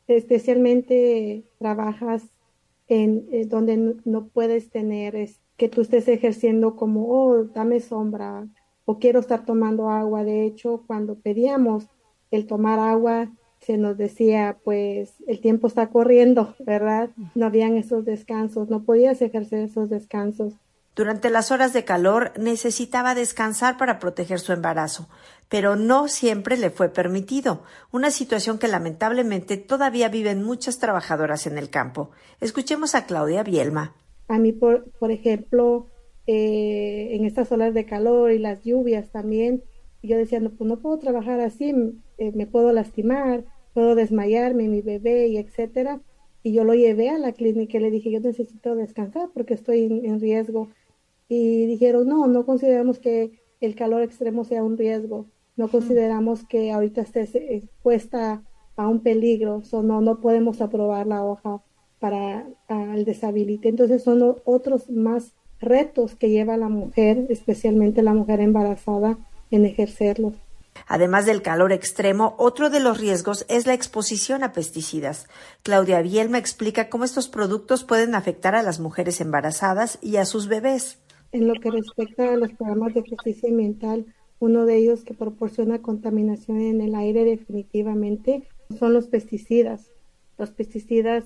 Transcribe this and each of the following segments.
especialmente trabajas en donde no puedes tener que tú estés ejerciendo como, oh, dame sombra o quiero estar tomando agua. De hecho, cuando pedíamos el tomar agua, se nos decía, pues el tiempo está corriendo, ¿verdad? No habían esos descansos, no podías ejercer esos descansos. Durante las horas de calor necesitaba descansar para proteger su embarazo, pero no siempre le fue permitido, una situación que lamentablemente todavía viven muchas trabajadoras en el campo. Escuchemos a Claudia Bielma. A mí, por ejemplo, en estas olas de calor y las lluvias también, yo decía, no, pues no puedo trabajar así, me puedo lastimar, puedo desmayarme, mi bebé, y etcétera. Y yo lo llevé a la clínica y le dije, yo necesito descansar porque estoy en riesgo. Y dijeron, no consideramos que el calor extremo sea un riesgo, no consideramos que ahorita estés expuesta a un peligro, no podemos aprobar la hoja para el disability. Entonces son otros más retos que lleva la mujer, especialmente la mujer embarazada, en ejercerlos. Además del calor extremo, otro de los riesgos es la exposición a pesticidas. Claudia Bielma explica cómo estos productos pueden afectar a las mujeres embarazadas y a sus bebés. En lo que respecta a los programas de justicia ambiental, uno de ellos que proporciona contaminación en el aire definitivamente son los pesticidas. Los pesticidas,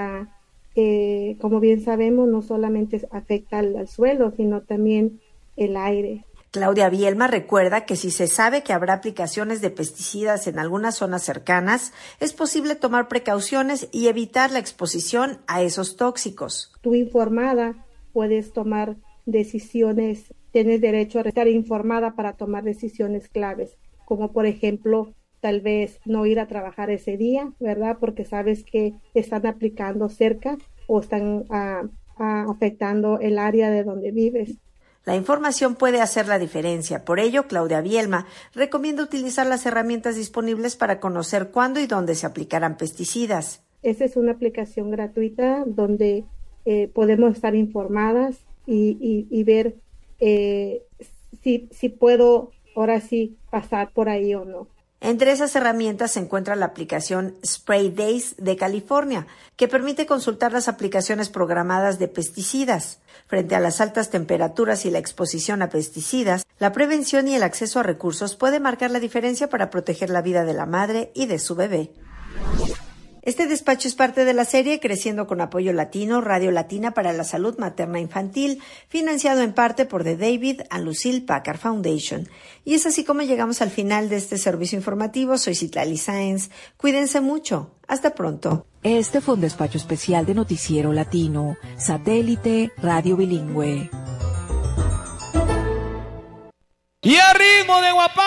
como bien sabemos, no solamente afecta al suelo, sino también el aire. Claudia Bielma recuerda que si se sabe que habrá aplicaciones de pesticidas en algunas zonas cercanas, es posible tomar precauciones y evitar la exposición a esos tóxicos. Tú informada puedes tomar decisiones, tienes derecho a estar informada para tomar decisiones claves, como por ejemplo, tal vez no ir a trabajar ese día, ¿verdad? Porque sabes que están aplicando cerca o están afectando el área de donde vives. La información puede hacer la diferencia. Por ello, Claudia Bielma recomienda utilizar las herramientas disponibles para conocer cuándo y dónde se aplicarán pesticidas. Esta es una aplicación gratuita donde podemos estar informadas y ver si puedo ahora sí pasar por ahí o no. Entre esas herramientas se encuentra la aplicación Spray Days de California, que permite consultar las aplicaciones programadas de pesticidas. Frente a las altas temperaturas y la exposición a pesticidas, la prevención y el acceso a recursos puede marcar la diferencia para proteger la vida de la madre y de su bebé. Este despacho es parte de la serie Creciendo con Apoyo Latino, Radio Latina para la Salud Materna Infantil, financiado en parte por The David and Lucille Packard Foundation. Y es así como llegamos al final de este servicio informativo. Soy Citlali Sáenz. Cuídense mucho. Hasta pronto. Este fue un despacho especial de Noticiero Latino, Satélite Radio Bilingüe. Y a ritmo de guapá.